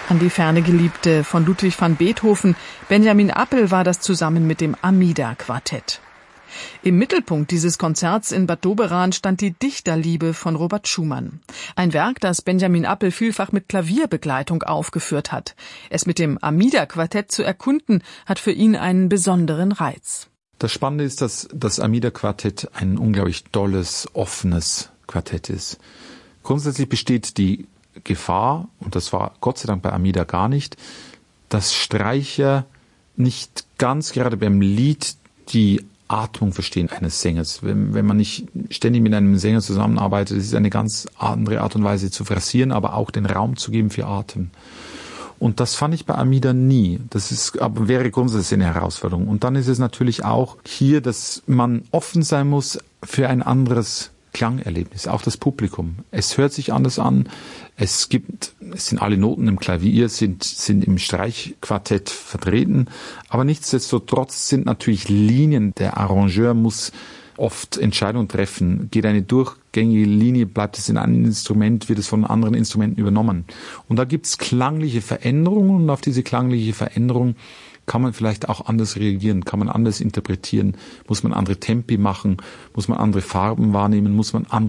An die ferne Geliebte von Ludwig van Beethoven, Benjamin Appel, war das zusammen mit dem Amida-Quartett. Im Mittelpunkt dieses Konzerts in Bad Doberan stand die Dichterliebe von Robert Schumann. Ein Werk, das Benjamin Appel vielfach mit Klavierbegleitung aufgeführt hat. Es mit dem Amida-Quartett zu erkunden, hat für ihn einen besonderen Reiz. Das Spannende ist, dass das Amida-Quartett ein unglaublich tolles, offenes Quartett ist. Grundsätzlich besteht die Gefahr, und das war Gott sei Dank bei Amida gar nicht, dass Streicher nicht ganz gerade beim Lied die Atmung verstehen eines Sängers. Wenn man nicht ständig mit einem Sänger zusammenarbeitet, ist es eine ganz andere Art und Weise zu phrasieren, aber auch den Raum zu geben für Atem. Und das fand ich bei Amida nie. Aber wäre grundsätzlich eine Herausforderung. Und dann ist es natürlich auch hier, dass man offen sein muss für ein anderes Klangerlebnis, auch das Publikum. Es hört sich anders an. Es sind alle Noten im Klavier, sind im Streichquartett vertreten. Aber nichtsdestotrotz sind natürlich Linien. Der Arrangeur muss oft Entscheidungen treffen. Geht eine durchgängige Linie, bleibt es in einem Instrument, wird es von anderen Instrumenten übernommen. Und da gibt es klangliche Veränderungen und auf diese klangliche Veränderung kann man vielleicht auch anders reagieren, kann man anders interpretieren, muss man andere Tempi machen, muss man andere Farben wahrnehmen, muss man andere